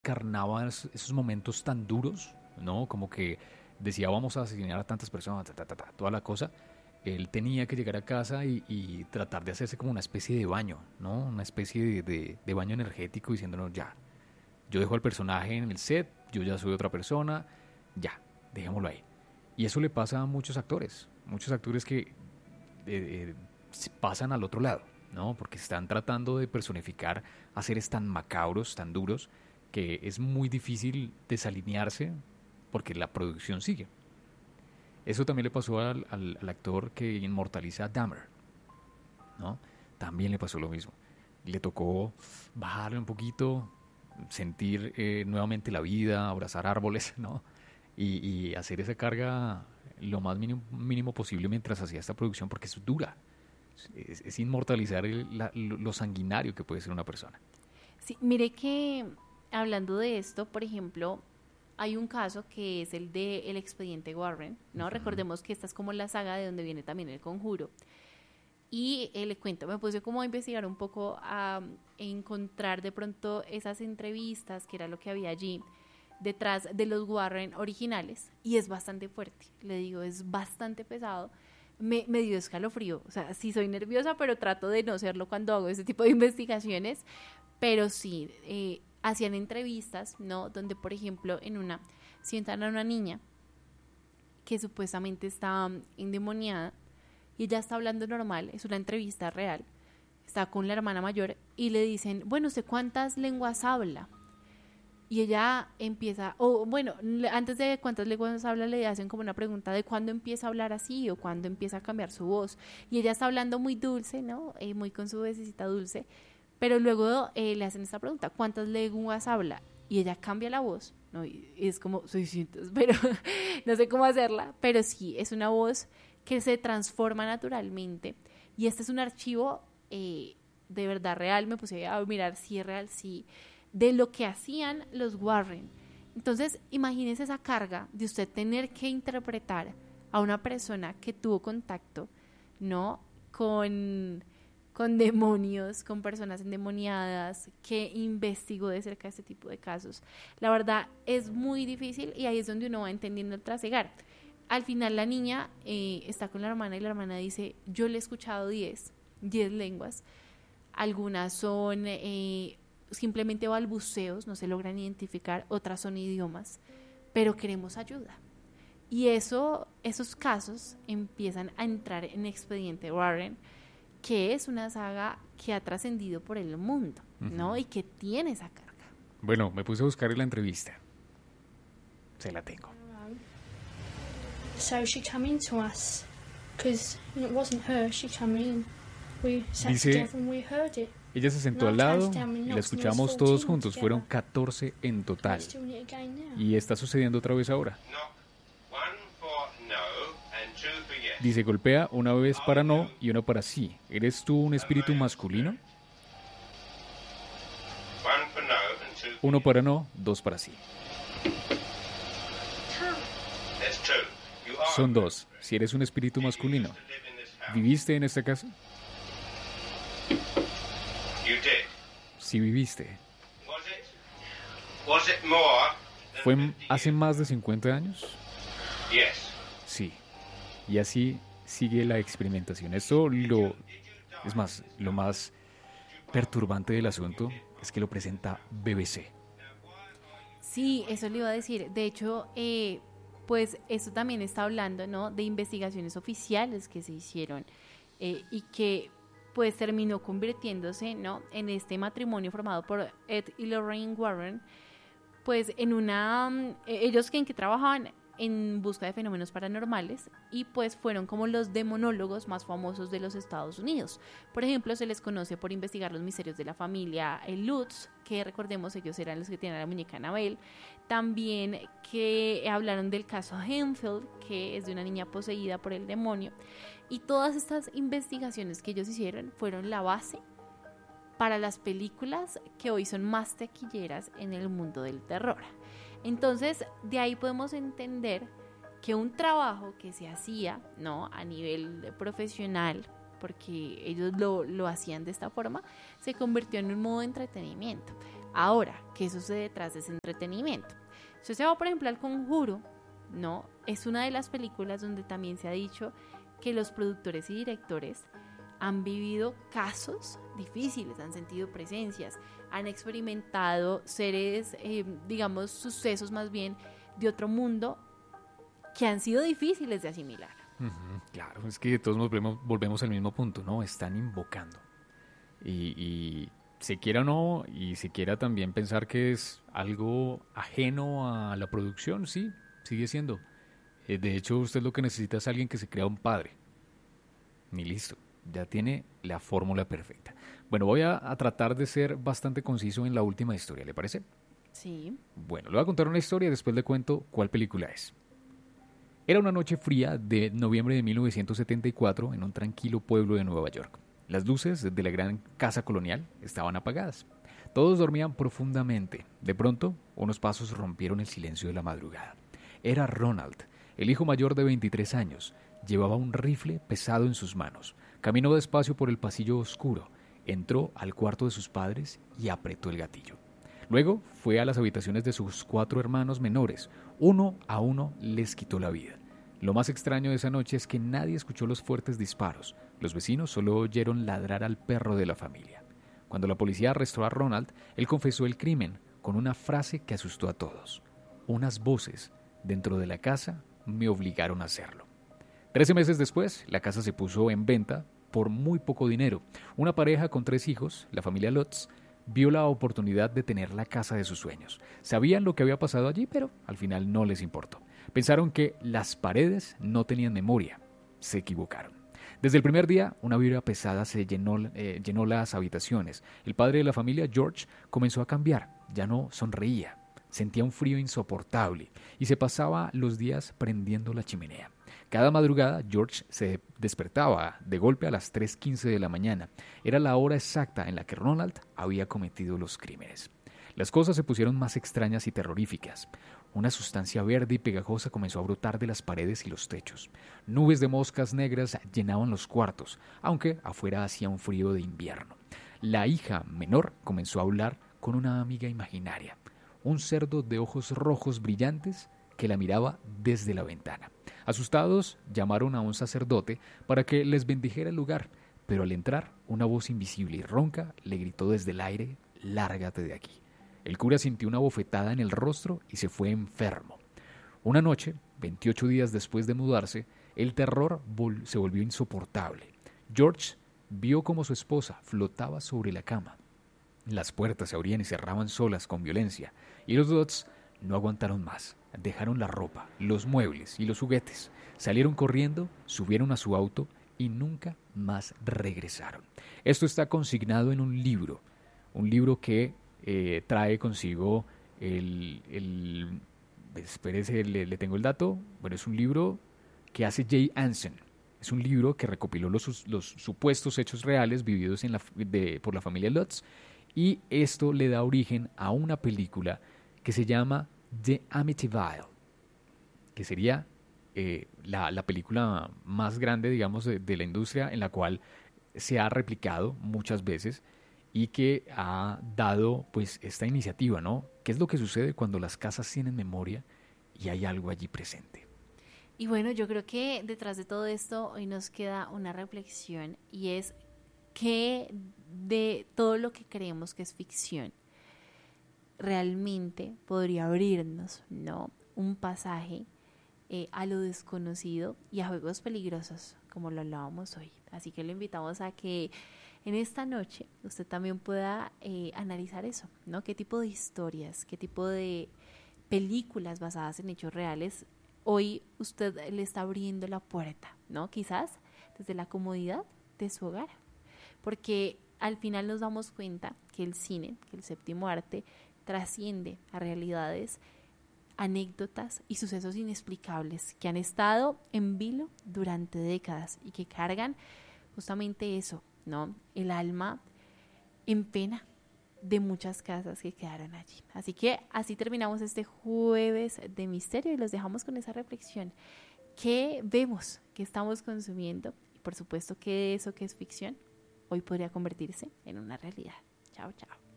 encarnaba esos momentos tan duros, ¿no? Como que decía, vamos a asesinar a tantas personas, toda la cosa. Él tenía que llegar a casa y tratar de hacerse como una especie de baño, ¿no? Una especie de baño energético diciéndonos, ya, yo dejo al personaje en el set, yo ya soy otra persona, ya, dejémoslo ahí. Y eso le pasa a muchos actores que pasan al otro lado, ¿no? Porque están tratando de personificar a seres tan macabros, tan duros, que es muy difícil desalinearse porque la producción sigue. Eso también le pasó al actor que inmortaliza a Dahmer, ¿no? También le pasó lo mismo. Le tocó bajarle un poquito, sentir nuevamente la vida, abrazar árboles, ¿no? Y hacer esa carga lo más mínimo posible mientras hacía esta producción, porque es dura. Es inmortalizar lo sanguinario que puede ser una persona. Sí, mire que hablando de esto, por ejemplo, hay un caso que es el de el expediente Warren, ¿no? Recordemos que esta es como la saga de donde viene también el Conjuro. Y le cuento, me puse como a investigar un poco, a encontrar de pronto esas entrevistas, que era lo que había allí, detrás de los Warren originales, y es bastante fuerte, le digo, es bastante pesado. Me dio escalofrío, o sea, sí soy nerviosa, pero trato de no serlo cuando hago ese tipo de investigaciones, pero sí, hacían entrevistas, ¿no? Donde, por ejemplo, en una, sientan a una niña que supuestamente está endemoniada, y ella está hablando normal, es una entrevista real, está con la hermana mayor, y le dicen, bueno, ¿usted cuántas lenguas habla? Y ella empieza, o bueno, antes de cuántas lenguas habla, le hacen como una pregunta de cuándo empieza a hablar así o cuándo empieza a cambiar su voz. Y ella está hablando muy dulce, ¿no? Muy con su vocecita dulce. Pero luego le hacen esta pregunta, ¿cuántas lenguas habla? Y ella cambia la voz, ¿no? Y es como 600, pero no sé cómo hacerla. Pero sí, es una voz que se transforma naturalmente. Y este es un archivo de verdad real. Me puse a mirar si es real, sí, de lo que hacían los Warren. Entonces, imagínese esa carga de usted tener que interpretar a una persona que tuvo contacto, ¿no? Con demonios, con personas endemoniadas, que investigó de cerca este tipo de casos. La verdad es muy difícil, y ahí es donde uno va entendiendo el trasegar. Al final la niña está con la hermana, y la hermana dice, yo le he escuchado 10 lenguas. Algunas son simplemente balbuceos, no se logran identificar, otras son idiomas, pero queremos ayuda. Y esos casos empiezan a entrar en Expediente Warren, que es una saga que ha trascendido por el mundo, ¿no? Y que tiene esa carga. Bueno, me puse a buscar la entrevista. Se la tengo. So she came in to us, because it wasn't her, she came in. We sat together and we heard it. Ella se sentó al lado y la escuchamos todos juntos. Fueron 14 en total. Y está sucediendo otra vez ahora. Dice, golpea una vez para no y una para sí. ¿Eres tú un espíritu masculino? 1 para no, 2 para sí. Son 2. Si eres un espíritu masculino, ¿viviste en esta casa? Si viviste. ¿Fue hace más de 50 años? Sí. Y así sigue la experimentación. Esto es más, lo más perturbante del asunto es que lo presenta BBC. Sí, eso le iba a decir. De hecho, pues esto también está hablando, ¿no?, de investigaciones oficiales que se hicieron y que pues terminó convirtiéndose, ¿no?, en este matrimonio formado por Ed y Lorraine Warren, pues en ellos que trabajaban en busca de fenómenos paranormales, y pues fueron como los demonólogos más famosos de los Estados Unidos. Por ejemplo, se les conoce por investigar los misterios de la familia Lutz, que recordemos ellos eran los que tenían la muñeca Annabelle. También que hablaron del caso Henfield, que es de una niña poseída por el demonio. Y todas estas investigaciones que ellos hicieron fueron la base para las películas que hoy son más taquilleras en el mundo del terror. Entonces, de ahí podemos entender que un trabajo que se hacía, ¿no?, a nivel profesional, porque ellos lo hacían de esta forma, se convirtió en un modo de entretenimiento. Ahora, ¿qué sucede detrás de ese entretenimiento? Si usted va, por ejemplo, al Conjuro, ¿no? Es una de las películas donde también se ha dicho que los productores y directores han vivido casos difíciles, han sentido presencias, han experimentado seres, digamos, sucesos más bien de otro mundo que han sido difíciles de asimilar. Claro, es que todos volvemos al mismo punto, ¿no? Están invocando. Y se quiera o no, y se quiera también pensar que es algo ajeno a la producción, sí, sigue siendo. De hecho, usted lo que necesita es alguien que se crea un padre. Y listo, ya tiene la fórmula perfecta. Bueno, voy a tratar de ser bastante conciso en la última historia, ¿le parece? Sí. Bueno, le voy a contar una historia y después le cuento cuál película es. Era una noche fría de noviembre de 1974 en un tranquilo pueblo de Nueva York. Las luces de la gran casa colonial estaban apagadas. Todos dormían profundamente. De pronto, unos pasos rompieron el silencio de la madrugada. Era Ronald, el hijo mayor de 23 años. Llevaba un rifle pesado en sus manos. Caminó despacio por el pasillo oscuro. Entró al cuarto de sus padres y apretó el gatillo. Luego fue a las habitaciones de sus 4 hermanos menores. Uno a uno les quitó la vida. Lo más extraño de esa noche es que nadie escuchó los fuertes disparos. Los vecinos solo oyeron ladrar al perro de la familia. Cuando la policía arrestó a Ronald, él confesó el crimen con una frase que asustó a todos. Unas voces dentro de la casa me obligaron a hacerlo. 13 meses después, la casa se puso en venta por muy poco dinero. Una pareja con 3 hijos, la familia Lutz, vio la oportunidad de tener la casa de sus sueños. Sabían lo que había pasado allí, pero al final no les importó. Pensaron que las paredes no tenían memoria. Se equivocaron. Desde el primer día, una vibra pesada se llenó las habitaciones. El padre de la familia, George, comenzó a cambiar. Ya no sonreía. Sentía un frío insoportable y se pasaba los días prendiendo la chimenea. Cada madrugada, George se despertaba de golpe a las 3:15 de la mañana. Era la hora exacta en la que Ronald había cometido los crímenes. Las cosas se pusieron más extrañas y terroríficas. Una sustancia verde y pegajosa comenzó a brotar de las paredes y los techos. Nubes de moscas negras llenaban los cuartos, aunque afuera hacía un frío de invierno. La hija menor comenzó a hablar con una amiga imaginaria, un cerdo de ojos rojos brillantes que la miraba desde la ventana. Asustados, llamaron a un sacerdote para que les bendijera el lugar, pero al entrar, una voz invisible y ronca le gritó desde el aire: «Lárgate de aquí». El cura sintió una bofetada en el rostro y se fue enfermo. Una noche, 28 días después de mudarse, el terror se volvió insoportable. George vio cómo su esposa flotaba sobre la cama. Las puertas se abrían y cerraban solas con violencia, y los Lutz no aguantaron más. Dejaron la ropa, los muebles y los juguetes. Salieron corriendo, subieron a su auto y nunca más regresaron. Esto está consignado en un libro que trae consigo espérese, le tengo el dato. Bueno, es un libro que hace Jay Anson. Es un libro que recopiló los supuestos hechos reales vividos por la familia Lutz, y esto le da origen a una película que se llama The Amityville, que sería la película más grande, digamos, de la industria, en la cual se ha replicado muchas veces y que ha dado pues esta iniciativa, ¿no? ¿Qué es lo que sucede cuando las casas tienen memoria y hay algo allí presente? Y bueno, yo creo que detrás de todo esto hoy nos queda una reflexión, y es que de todo lo que creemos que es ficción realmente podría abrirnos, ¿no?, un pasaje a lo desconocido y a juegos peligrosos, como lo hablábamos hoy. Así que lo invitamos a que en esta noche usted también pueda analizar eso, ¿no? ¿Qué tipo de historias, qué tipo de películas basadas en hechos reales hoy usted le está abriendo la puerta, ¿no? Quizás desde la comodidad de su hogar. Porque al final nos damos cuenta que el cine, que el séptimo arte, trasciende a realidades, anécdotas y sucesos inexplicables que han estado en vilo durante décadas y que cargan justamente eso, ¿no? El alma en pena de muchas casas que quedaron allí. Así que así terminamos este jueves de misterio y los dejamos con esa reflexión. ¿Qué vemos? ¿Qué estamos consumiendo? Y por supuesto que eso que es ficción hoy podría convertirse en una realidad. Chao, chao.